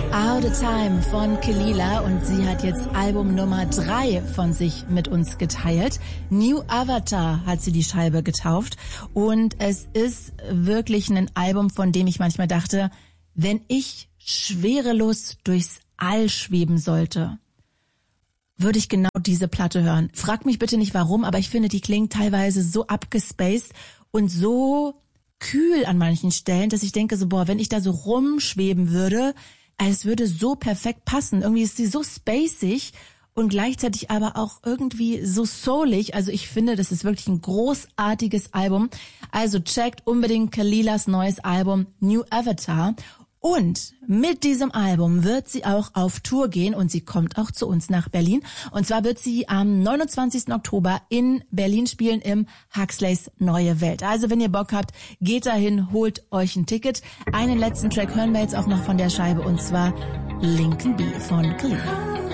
All the Time von Kelela und sie hat jetzt Album Nummer 3 von sich mit uns geteilt. New Avatar hat sie die Scheibe getauft und es ist wirklich ein Album, von dem ich manchmal dachte, wenn ich schwerelos durchs All schweben sollte, würde ich genau diese Platte hören. Frag mich bitte nicht warum, aber ich finde, die klingt teilweise so abgespaced und so kühl an manchen Stellen, dass ich denke so, boah, wenn ich da so rumschweben würde, es würde so perfekt passen. Irgendwie ist sie so spacig und gleichzeitig aber auch irgendwie so soulig. Also ich finde, das ist wirklich ein großartiges Album. Also checkt unbedingt Kelelas neues Album New Avatar. Und mit diesem Album wird sie auch auf Tour gehen und sie kommt auch zu uns nach Berlin. Und zwar wird sie am 29. Oktober in Berlin spielen im Huxleys Neue Welt. Also wenn ihr Bock habt, geht dahin, holt euch ein Ticket. Einen letzten Track hören wir jetzt auch noch von der Scheibe und zwar Lincoln B von Kelela.